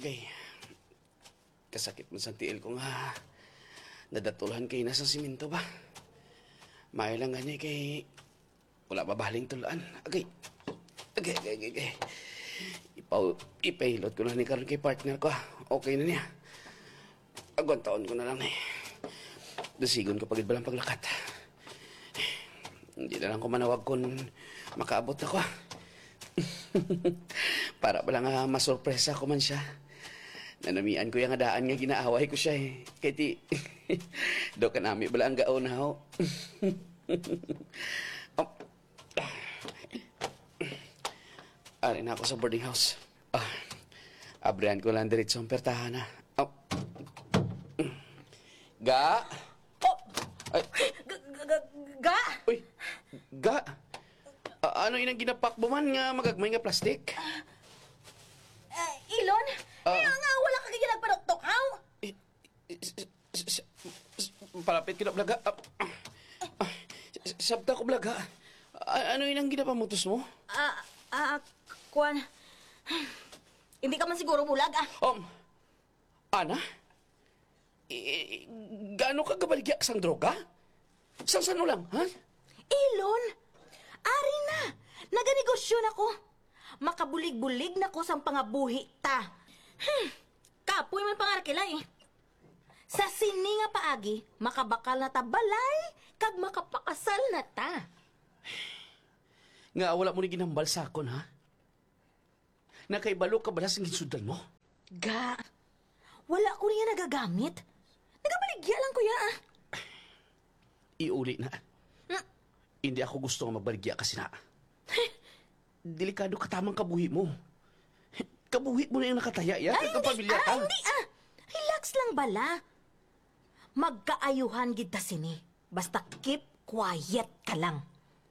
Kay, kasakit mo sa tiil ko nga. Nadatulhan kay nasa simento ba? May lang gani kay wala ba baling tulaan. Agay. Ipailot ko na ni karon kay partner ko. Okay na niya. Agwan taon ko na lang eh. Dasigon ko pagid balang paglakat. Hindi na lang ko manawag kung makaabot ako. Para pala nga masurpresa ko man siya. Nanamian ko yung adaan nga ginaaway ko siya eh. Kaya ti, do ka namin bala ang gaon na ho. Ari na ako sa boarding house. Abrihan ko lang diretso ang pertahan na. Ga? Ay. Ga? Uy, Ga? Ano inang ginapak mo man nga magagmay nga plastik? Ilon? Nga wala ka kaya nagpadoktok, haw? Palapit ka na, Blaga. Sabta ko, Blaga. Ano inang ginapamutos mo? Kwan. Hindi ka man siguro bulag, Ana? Gaano ka gabaligyak sang droga? Saan lang, ha? Ilon, ari na. Naganegosyo na ko. Makabulig-bulig na ko sang pangabuhi ta. Kapoy man pangarakila eh. Sa sini nga paagi, makabakal na ta balay, kag makapakasal na ta. Nga wala mo ni ginambal sa akon, ha? Nakaibalo ka bala sa ginsudan mo? Ga, wala ko niya nagagamit. Nagabaligya lang kuya, Iuli na. Hindi ako gusto nga magbaligya kasi na. Delikado ka tamang kabuhi mo. Kabuhi mo na yung nakataya, ya? Kapamilya ka. Hindi, Relax lang bala. Magkaayuhan gid ta sini. Basta keep quiet ka lang.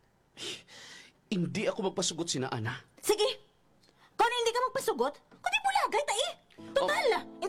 Hindi ako magpasugot sina Ana. Sige. Kung hindi ka magpasugot, kundi bulagay ta eh. Total,